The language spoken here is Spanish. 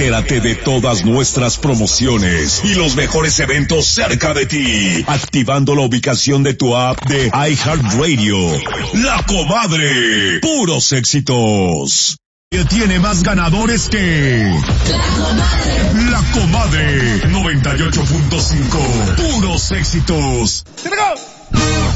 Entérate de todas nuestras promociones y los mejores eventos cerca de ti, activando la ubicación de tu app de iHeartRadio. La Comadre, puros éxitos. Que tiene más ganadores que La Comadre 98.5, puros éxitos.